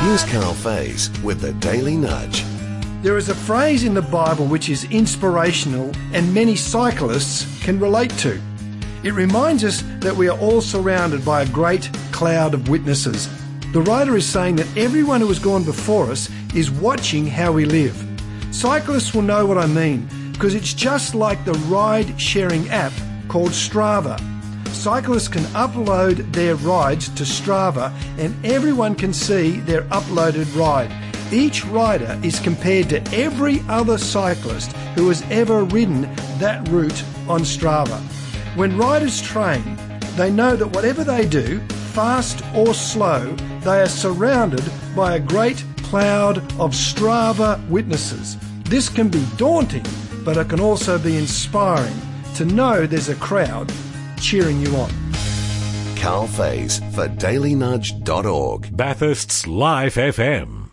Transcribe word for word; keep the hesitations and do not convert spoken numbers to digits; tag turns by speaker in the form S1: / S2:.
S1: Here's Carl Faze with the Daily Nudge.
S2: There is a phrase in the Bible which is inspirational and many cyclists can relate to. It reminds us that we are all surrounded by a great cloud of witnesses. The writer is saying that everyone who has gone before us is watching how we live. Cyclists will know what I mean, because it's just like the ride-sharing app called Strava. Cyclists can upload their rides to Strava and everyone can see their uploaded ride. Each rider is compared to every other cyclist who has ever ridden that route on Strava. When riders train, they know that whatever they do, fast or slow, they are surrounded by a great cloud of Strava witnesses. This can be daunting, but it can also be inspiring to know there's a crowd cheering you on.
S1: Carl Faze for daily nudge dot org.
S3: Bathurst's Live F M.